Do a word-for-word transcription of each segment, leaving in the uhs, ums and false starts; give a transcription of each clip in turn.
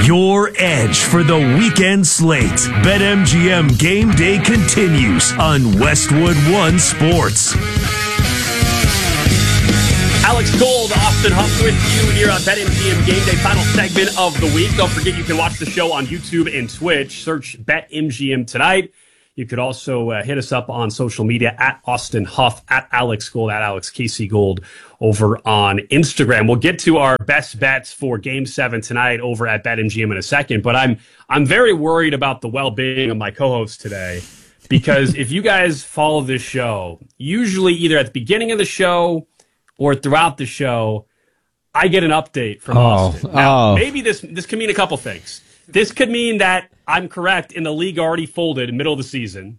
Your edge for the weekend slate. BetMGM Game Day continues on Westwood One Sports. Alex Gold, Austin Huff with you here on BetMGM Game Day, final segment of the week. Don't forget you can watch the show on YouTube and Twitch. Search BetMGM tonight. You could also uh, hit us up on social media at Austin Huff, at Alex Gold, at Alex Casey Gold over on Instagram. We'll get to our best bets for Game Seven tonight over at BetMGM in a second. But I'm I'm very worried about the well-being of my co-host today, because if you guys follow this show, usually either at the beginning of the show or throughout the show, I get an update from oh, Austin. Now, oh. maybe this this could mean a couple things. This could mean that I'm correct and the league already folded in the middle of the season,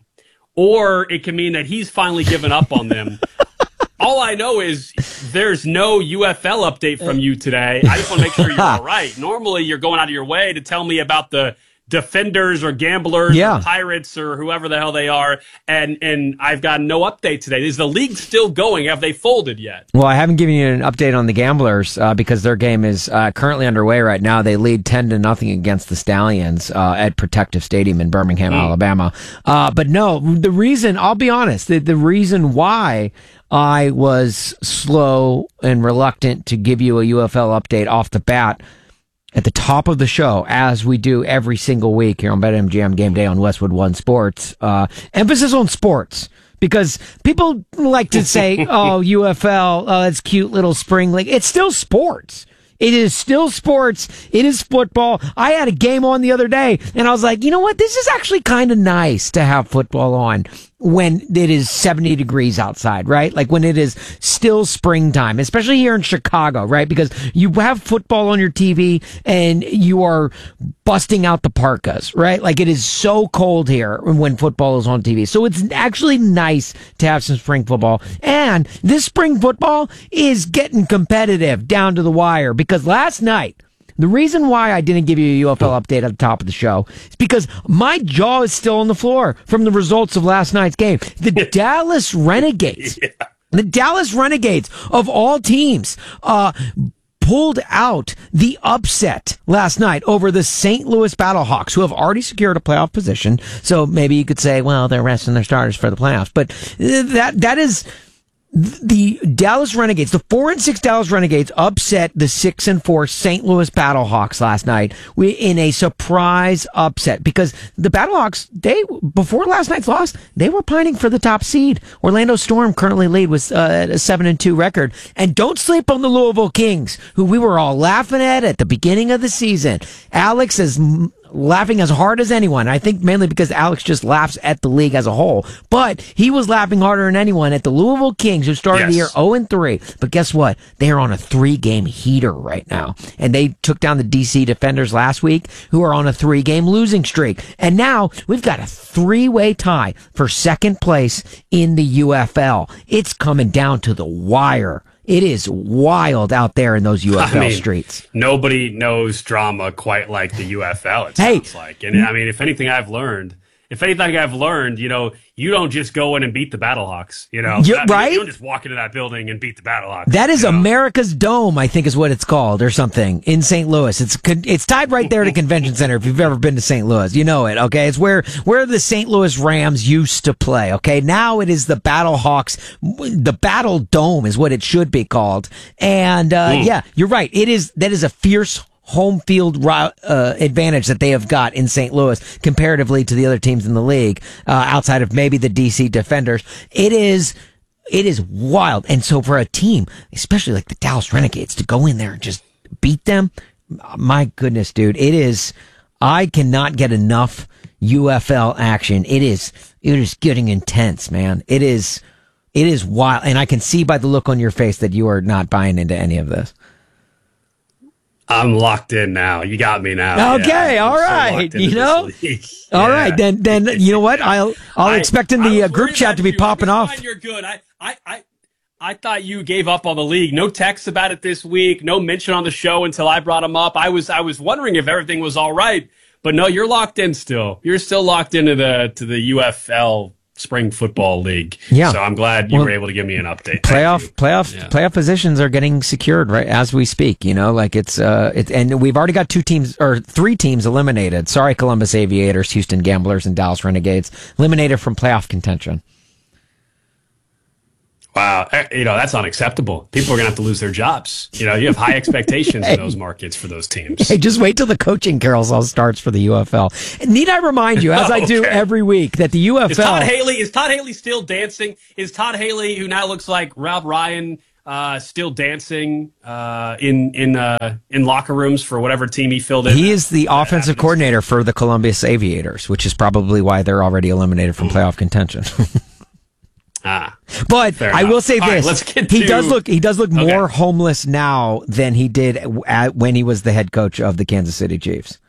or it can mean that he's finally given up on them. All I know is there's no U F L update from you today. I just want to make sure you're all right. Normally, you're going out of your way to tell me about the Defenders or Gamblers yeah. or Pirates or whoever the hell they are, and and I've got no update today. Is the league still going? Have they folded yet? Well, I haven't given you an update on the Gamblers uh, because their game is uh, currently underway right now. They lead ten to nothing against the Stallions uh, at Protective Stadium in Birmingham, mm. Alabama. Uh, but no, the reason, I'll be honest, the, the reason why I was slow and reluctant to give you a U F L update off the bat at the top of the show, as we do every single week here on BetMGM Game Day on Westwood One Sports. Uh, emphasis on sports, because people like to say, oh, U F L, oh, that's cute little spring league. It's still sports. It is still sports. It is football. I had a game on the other day, and I was like, you know what? This is actually kind of nice to have football on when it is seventy degrees outside, right? Like when it is still springtime, especially here in Chicago, right? Because you have football on your T V and you are busting out the parkas, right? Like it is so cold here when football is on T V. So it's actually nice to have some spring football. And this spring football is getting competitive down to the wire, because last night, the reason why I didn't give you a U F L update at the top of the show is because my jaw is still on the floor from the results of last night's game. The Dallas Renegades, yeah. the Dallas Renegades of all teams, uh, pulled out the upset last night over the Saint Louis Battlehawks, who have already secured a playoff position. So maybe you could say, well, they're resting their starters for the playoffs. But that that is... The Dallas Renegades, the four and six Dallas Renegades, upset the six and four Saint Louis Battlehawks last night in a surprise upset, because the Battlehawks, they before last night's loss, they were pining for the top seed. Orlando Storm currently lead with uh, a seven and two record, and don't sleep on the Louisville Kings, who we were all laughing at at the beginning of the season. Alex is laughing as hard as anyone. I think mainly because Alex just laughs at the league as a whole. But he was laughing harder than anyone at the Louisville Kings, who started yes. the year oh and three. But guess what? They are on a three-game heater right now. And they took down the D C Defenders last week, who are on a three-game losing streak. And now we've got a three-way tie for second place in the U F L. It's coming down to the wire. It is wild out there in those U F L I mean, streets. Nobody knows drama quite like the U F L, it sounds hey, like. And I mean, if anything I've learned, if anything I've learned, you know, you don't just go in and beat the Battlehawks, you know. You, I mean, right? You don't just walk into that building and beat the Battlehawks. That is you know? America's Dome, I think is what it's called, or something, in Saint Louis. It's it's tied right there to Convention Center if you've ever been to Saint Louis. You know it, okay? It's where, where the Saint Louis Rams used to play, okay? Now it is the Battlehawks. The Battle Dome is what it should be called. And, uh, mm. yeah, you're right. It is, that is a fierce home field uh, advantage that they have got in Saint Louis comparatively to the other teams in the league, uh, outside of maybe the D C Defenders. It is, it is wild. And so for a team, especially like the Dallas Renegades, to go in there and just beat them, my goodness, dude, it is, I cannot get enough U F L action. It is, it is getting intense, man. It is, it is wild. And I can see by the look on your face that you are not buying into any of this. I'm locked in now. You got me now. Okay, yeah, all right. So you know, yeah. all right. Then, then you know what? I'll I'll I, expect in the uh, group chat to be you. popping off. You're good. I, I, I, I thought you gave up on the league. No text about it this week. No mention on the show until I brought him up. I was I was wondering if everything was all right, but no, you're locked in still. You're still locked into the to the U F L spring football league. Yeah. So I'm glad you well, were able to give me an update. Playoff, playoff, yeah. playoff positions are getting secured right as we speak. You know, like it's uh, it, and we've already got two teams or three teams eliminated. Sorry, Columbus Aviators, Houston Gamblers, and Dallas Renegades eliminated from playoff contention. Wow, you know, that's unacceptable. People are going to have to lose their jobs. You know, you have high expectations hey. in those markets for those teams. Hey, just wait till the coaching carousel starts for the U F L. And need I remind you, as I do okay. every week, that the U F L... Is Todd Haley, is Todd Haley still dancing? Is Todd Haley, who now looks like Rob Ryan, uh, still dancing uh, in in uh, in locker rooms for whatever team he filled in? He is the uh, offensive coordinator for the Columbus Aviators, which is probably why they're already eliminated from playoff contention. Ah, but I will say this: right, let's get he to, does look he does look okay. more homeless now than he did at, when he was the head coach of the Kansas City Chiefs.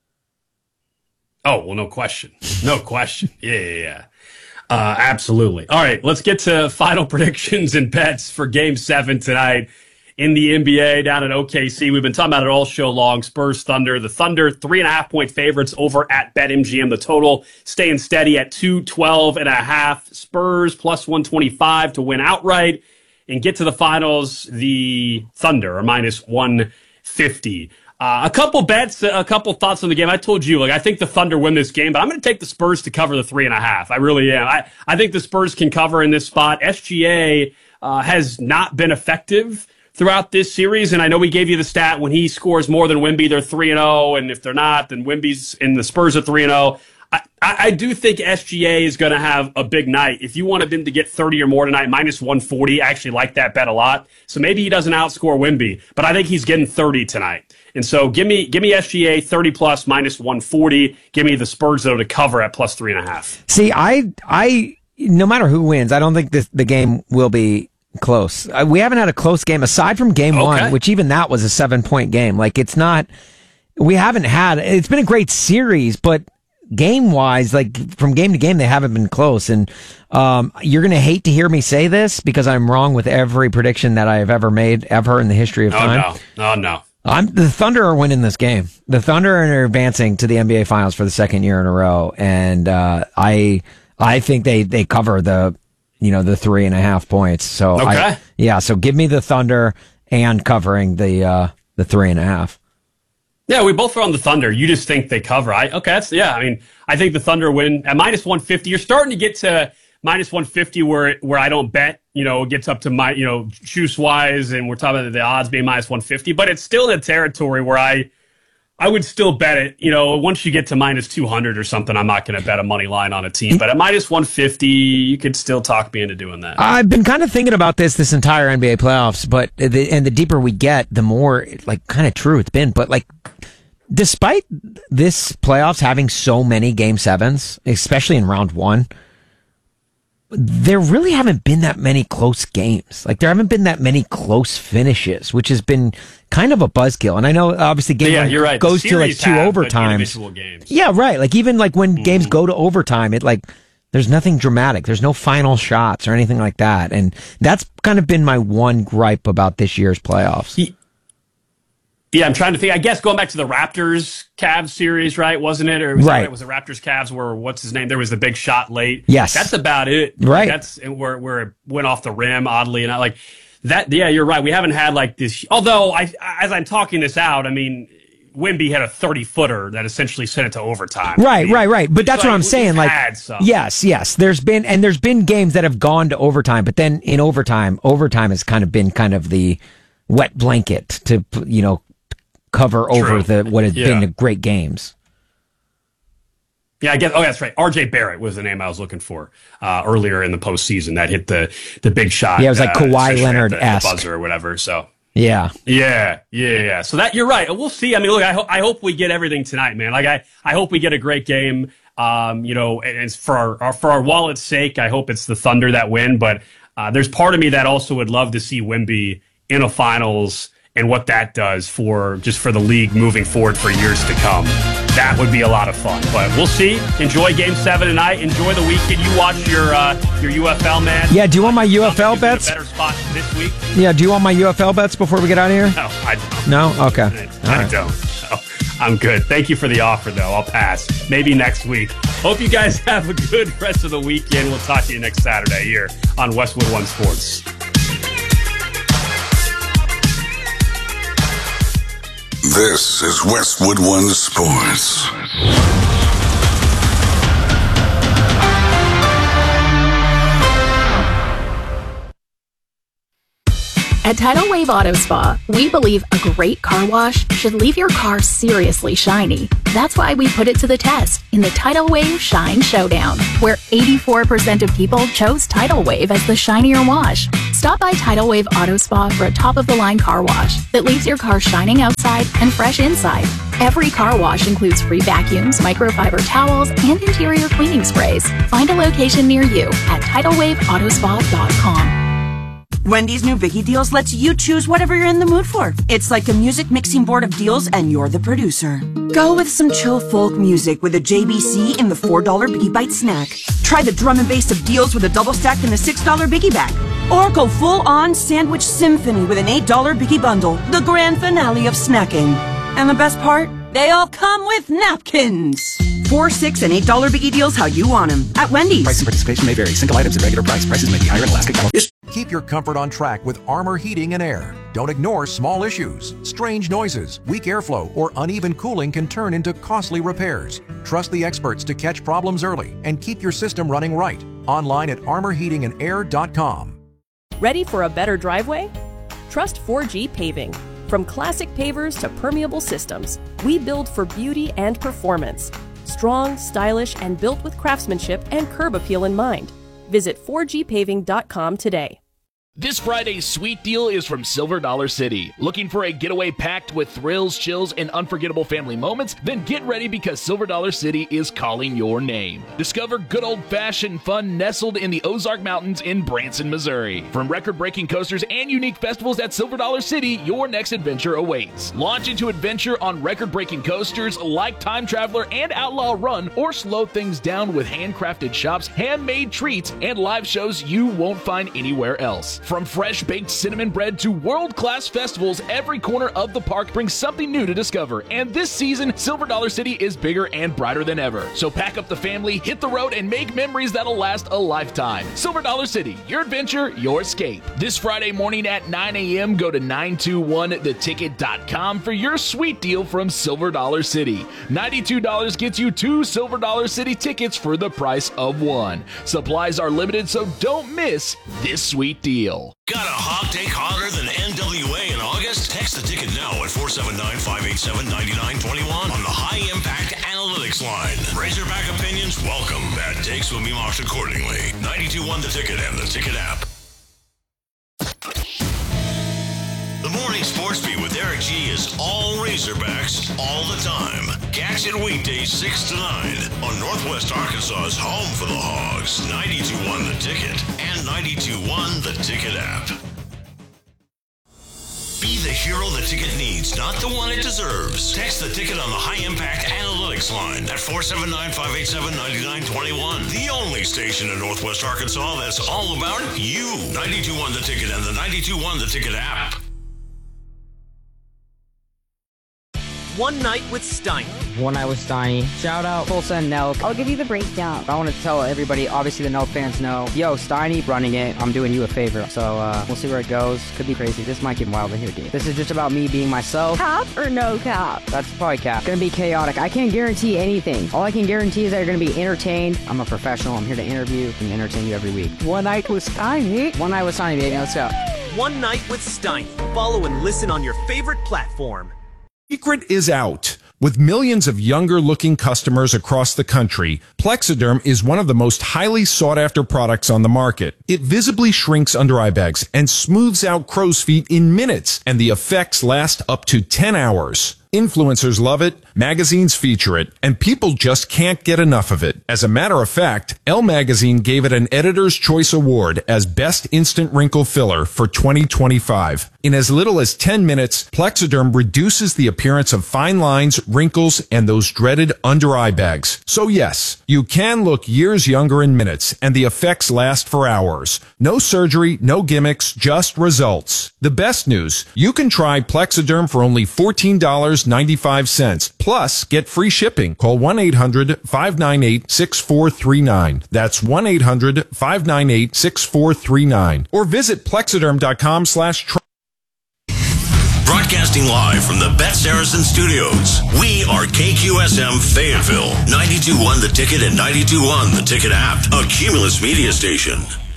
Oh well, no question, no question. Yeah, yeah, yeah. Uh, absolutely. All right, let's get to final predictions and bets for Game Seven tonight in the N B A down at O K C. We've been talking about it all show long. Spurs Thunder. The Thunder three and a half point favorites over at BetMGM. The total staying steady at two twelve and a half. Spurs plus one twenty-five to win outright and get to the finals. The Thunder are minus one fifty. Uh, a couple bets, a couple thoughts on the game. I told you, like, I think the Thunder win this game, but I'm going to take the Spurs to cover the three and a half. I really am. I, I think the Spurs can cover in this spot. S G A uh, has not been effective throughout this series, and I know we gave you the stat when he scores more than Wemby, they're three and oh, and if they're not, then Wemby's and the Spurs are three and oh. I, I, I do think S G A is going to have a big night. If you wanted him to get thirty or more tonight, minus one forty, I actually like that bet a lot. So maybe he doesn't outscore Wemby, but I think he's getting thirty tonight. And so give me give me S G A thirty plus, minus one forty. Give me the Spurs, though, to cover at plus three and a half. See, I, I no matter who wins, I don't think this, the game will be close. Uh, we haven't had a close game aside from game okay. one, which even that was a seven point game. Like it's not, we haven't had, it's been a great series, but game wise, like from game to game, they haven't been close. And, um, you're going to hate to hear me say this because I'm wrong with every prediction that I have ever made ever in the history of oh, time. No, no, no. I'm the Thunder are winning this game. The Thunder are advancing to the N B A finals for the second year in a row. And, uh, I, I think they, they cover the, you know, the three and a half points. So, okay. I, yeah, so give me the Thunder and covering the uh, the three and a half. Yeah, we both are on the Thunder. You just think they cover. I okay, that's yeah. I mean, I think the Thunder win at minus one fifty. You're starting to get to minus one fifty where where I don't bet. You know, it gets up to my you know juice wise, and we're talking about the odds being minus one fifty. But it's still in a territory where I. I would still bet it. You know, once you get to minus two hundred or something, I'm not going to bet a money line on a team. But at minus one fifty, you could still talk me into doing that. I've been kind of thinking about this this entire N B A playoffs, but the, and the deeper we get, the more like kind of true it's been. But like, despite this playoffs having so many game sevens, especially in round one, there really haven't been that many close games. Like there haven't been that many close finishes, which has been kind of a buzzkill. And I know obviously game yeah, you're right. goes to like two have, overtimes. Games. Yeah, right. Like even like when mm. games go to overtime, it like there's nothing dramatic. There's no final shots or anything like that. And that's kind of been my one gripe about this year's playoffs. He, Yeah, I'm trying to think. I guess going back to the Raptors Cavs series, right? Wasn't it? Or was right. It, was the Raptors Cavs where what's his name? There was the big shot late. Yes, that's about it. Right. That's where where it went off the rim. Oddly enough, like that. Yeah, you're right. We haven't had like this. Although I, as I'm talking this out, I mean, Wemby had a thirty footer that essentially sent it to overtime. Right, I mean, right, right. But that's like, what I'm saying. Like, yes, yes. There's been and there's been games that have gone to overtime, but then in overtime, overtime has kind of been kind of the wet blanket to you know. cover over True. the what had yeah. been the great games. Yeah, I guess. Oh, that's right. R J Barrett was the name I was looking for uh, earlier in the postseason. That hit the the big shot. Yeah, it was like uh, Kawhi Leonard-esque. The, the buzzer or whatever. So yeah, yeah, yeah, yeah. So that you're right. We'll see. I mean, look, I hope I hope we get everything tonight, man. Like I I hope we get a great game. Um, you know, and it's for our, our for our wallet's sake, I hope it's the Thunder that win. But uh, there's part of me that also would love to see Wemby in a finals. And what that does for just for the league moving forward for years to come. That would be a lot of fun. But we'll see. Enjoy Game Seven tonight. Enjoy the weekend. You watch your uh, your U F L, man. Yeah. Do you want my U F L bets? A better spot this week. Yeah. Do you want my U F L bets before we get out of here? No, I don't. No. Okay. I, I right. don't. So, I'm good. Thank you for the offer, though. I'll pass. Maybe next week. Hope you guys have a good rest of the weekend. We'll talk to you next Saturday here on Westwood One Sports. This is Westwood One Sports. At Tidal Wave Auto Spa, we believe a great car wash should leave your car seriously shiny. That's why we put it to the test in the Tidal Wave Shine Showdown, where eighty-four percent of people chose Tidal Wave as the shinier wash. Stop by Tidal Wave Auto Spa for a top-of-the-line car wash that leaves your car shining outside and fresh inside. Every car wash includes free vacuums, microfiber towels, and interior cleaning sprays. Find a location near you at tidal wave auto spa dot com. Wendy's new Biggie Deals lets you choose whatever you're in the mood for. It's like a music mixing board of deals and you're the producer. Go with some chill folk music with a J B C in the four dollar Biggie Bite snack. Try the drum and bass of deals with a double stack in the six dollar Biggie Bag. Or go full-on sandwich symphony with an eight dollar Biggie Bundle, the grand finale of snacking. And the best part? They all come with napkins. Four, six, and eight dollar Biggie Deals how you want them at Wendy's. Price and participation may vary. Single items at regular price. Prices may be higher in Alaska, California. Keep your comfort on track with Armor Heating and Air. Don't ignore small issues. Strange noises, weak airflow, or uneven cooling can turn into costly repairs. Trust the experts to catch problems early and keep your system running right. Online at armor heating and air dot com. Ready for a better driveway? Trust four G Paving. From classic pavers to permeable systems, we build for beauty and performance. Strong, stylish, and built with craftsmanship and curb appeal in mind. Visit four G paving dot com today. This Friday's sweet deal is from Silver Dollar City. Looking for a getaway packed with thrills, chills, and unforgettable family moments? Then get ready because Silver Dollar City is calling your name. Discover good old-fashioned fun nestled in the Ozark Mountains in Branson, Missouri. From record-breaking coasters and unique festivals at Silver Dollar City, your next adventure awaits. Launch into adventure on record-breaking coasters like Time Traveler and Outlaw Run, or slow things down with handcrafted shops, handmade treats, and live shows you won't find anywhere else. From fresh-baked cinnamon bread to world-class festivals, every corner of the park brings something new to discover. And this season, Silver Dollar City is bigger and brighter than ever. So pack up the family, hit the road, and make memories that'll last a lifetime. Silver Dollar City, your adventure, your escape. This Friday morning at nine a.m., go to nine two one the ticket dot com for your sweet deal from Silver Dollar City. ninety-two dollars gets you two Silver Dollar City tickets for the price of one. Supplies are limited, so don't miss this sweet deal. Got a hot take hotter than N W A in August? Text the ticket now at four seven nine, five eight seven, nine nine two one on the High Impact Analytics line. Razorback opinions welcome. Bad takes will be marked accordingly. ninety-two one The Ticket and the Ticket app. The Morning Sports Beat with Eric G is all Razorbacks all the time. Catch it weekdays six to nine on Northwest Arkansas's home for the Hogs. ninety-two one The Ticket and ninety-two one The Ticket app. Be the hero the ticket needs, not the one it deserves. Text the ticket on the High Impact Analytics line at four seven nine, five eight seven, nine nine two one. The only station in Northwest Arkansas that's all about you. ninety-two one The Ticket and the ninety-two one The Ticket app. One Night with Steiny. One Night with Steiny. Shout out Tulsa and Nelk. I'll give you the breakdown. I want to tell everybody, obviously the Nelk fans know, yo, Steiny running it, I'm doing you a favor. So uh, we'll see where it goes. Could be crazy. This might get wild in here, dude. This is just about me being myself. Cap or no cap? That's probably cap. Gonna be chaotic. I can't guarantee anything. All I can guarantee is that you're gonna be entertained. I'm a professional. I'm here to interview and entertain you every week. One Night with Steiny. One Night with Steiny, baby. Let's go. One Night with Steiny. Follow and listen on your favorite platform. Secret is out. With millions of younger-looking customers across the country, Plexiderm is one of the most highly sought-after products on the market. It visibly shrinks under-eye bags and smooths out crow's feet in minutes, and the effects last up to ten hours. Influencers love it, magazines feature it, and people just can't get enough of it. As a matter of fact, Elle Magazine gave it an Editor's Choice Award as Best Instant Wrinkle Filler for twenty twenty-five. In as little as ten minutes, Plexiderm reduces the appearance of fine lines, wrinkles, and those dreaded under-eye bags. So yes, you can look years younger in minutes, and the effects last for hours. No surgery, no gimmicks, just results. The best news, you can try Plexiderm for only fourteen dollars dollars and ninety-five cents. Plus, get free shipping. Call one eight hundred five nine eight six four three nine. That's one eight hundred five nine eight six four three nine. Or visit plexiderm.com slash try. Broadcasting live from the Bet Saracen Studios, we are K Q S M Fayetteville, ninety-two point one The Ticket and ninety-two point one The Ticket app, a Cumulus media station.